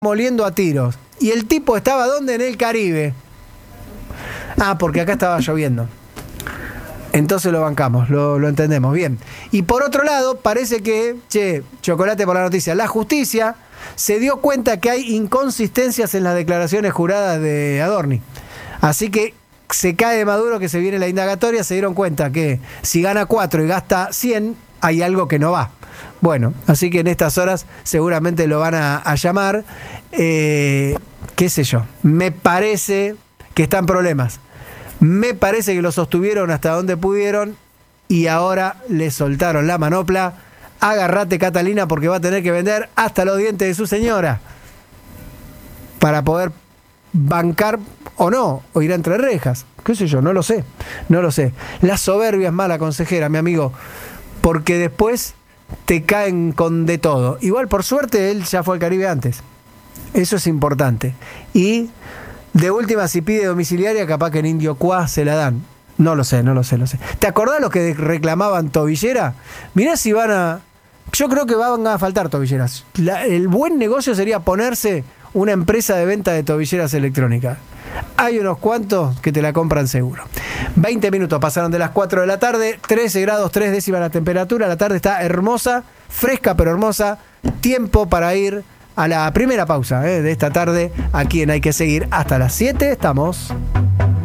moliendo a tiros. Y el tipo estaba ¿dónde? En el Caribe. Ah, porque acá estaba lloviendo. Entonces lo bancamos, lo entendemos bien. Y por otro lado, parece que, chocolate por la noticia, la justicia se dio cuenta que hay inconsistencias en las declaraciones juradas de Adorni. Así que se cae de Maduro que se viene la indagatoria, se dieron cuenta que si gana 4 y gasta 100, hay algo que no va. Bueno, así que en estas horas seguramente lo van a llamar. Qué sé yo, me parece que está en problemas. Me parece que lo sostuvieron hasta donde pudieron y ahora le soltaron la manopla. Agárrate, Catalina, porque va a tener que vender hasta los dientes de su señora para poder bancar o no, o ir entre rejas. Qué sé yo, no lo sé. La soberbia es mala consejera, mi amigo, porque después te caen con de todo. Igual, por suerte, él ya fue al Caribe antes. Eso es importante. Y de última, si pide domiciliaria, capaz que en Indio Cuá se la dan. No lo sé. ¿Te acordás los que reclamaban tobillera? Mirá si van a... Yo creo que van a faltar tobilleras. El buen negocio sería ponerse una empresa de venta de tobilleras electrónicas. Hay unos cuantos que te la compran seguro. 20 minutos pasaron de las 4 de la tarde, 13 grados 3 décimas la temperatura. La tarde está hermosa, fresca pero hermosa. Tiempo para ir a la primera pausa de esta tarde. Aquí en Hay que Seguir hasta las 7 estamos.